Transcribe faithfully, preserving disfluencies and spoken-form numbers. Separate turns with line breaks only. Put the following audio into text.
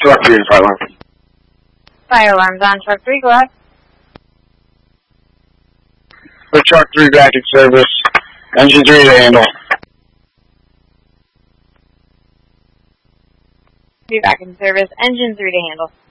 Truck three to fire alarm.
Fire alarms on truck three, go ahead.
The truck three back in service. Engine three to handle.
Be back in service. Engine three to handle.